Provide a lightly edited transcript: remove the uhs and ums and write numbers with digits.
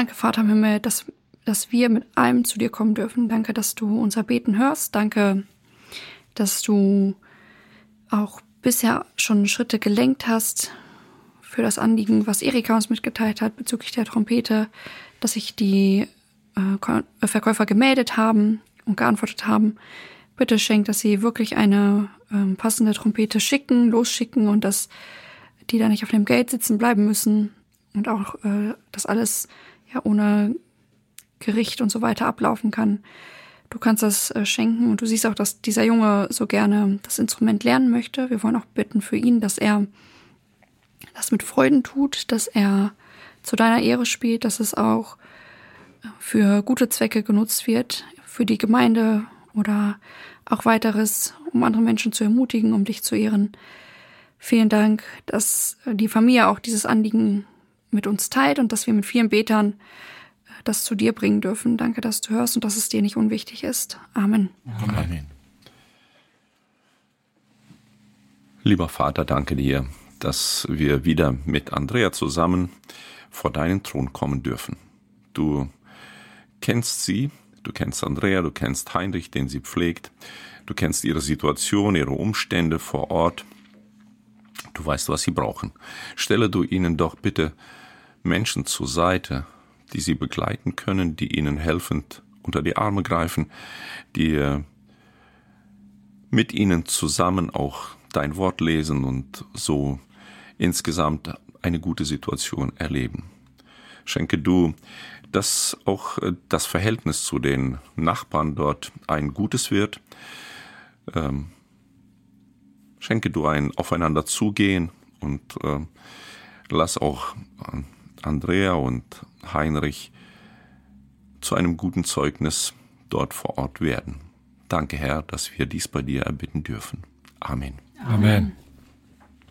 Danke, Vater im Himmel, dass wir mit allem zu dir kommen dürfen. Danke, dass du unser Beten hörst. Danke, dass du auch bisher schon Schritte gelenkt hast für das Anliegen, was Erika uns mitgeteilt hat bezüglich der Trompete, dass sich die Verkäufer gemeldet haben und geantwortet haben. Bitte schenk, dass sie wirklich eine passende Trompete losschicken und dass die da nicht auf dem Geld sitzen bleiben müssen und auch, dass alles ja ohne Gericht und so weiter ablaufen kann. Du kannst das schenken und du siehst auch, dass dieser Junge so gerne das Instrument lernen möchte. Wir wollen auch bitten für ihn, dass er das mit Freuden tut, dass er zu deiner Ehre spielt, dass es auch für gute Zwecke genutzt wird, für die Gemeinde oder auch weiteres, um andere Menschen zu ermutigen, um dich zu ehren. Vielen Dank, dass die Familie auch dieses Anliegen mit uns teilt und dass wir mit vielen Betern das zu dir bringen dürfen. Danke, dass du hörst und dass es dir nicht unwichtig ist. Amen. Amen. Lieber Vater, danke dir, dass wir wieder mit Andrea zusammen vor deinen Thron kommen dürfen. Du kennst sie, du kennst Andrea, du kennst Heinrich, den sie pflegt, du kennst ihre Situation, ihre Umstände vor Ort. Du weißt, was sie brauchen. Stelle du ihnen doch bitte Menschen zur Seite, die sie begleiten können, die ihnen helfend unter die Arme greifen, die mit ihnen zusammen auch dein Wort lesen und so insgesamt eine gute Situation erleben. Schenke du, dass auch das Verhältnis zu den Nachbarn dort ein gutes wird. Schenke du ein Aufeinander zugehen und lass auch Andrea und Heinrich zu einem guten Zeugnis dort vor Ort werden. Danke, Herr, dass wir dies bei dir erbitten dürfen. Amen. Amen.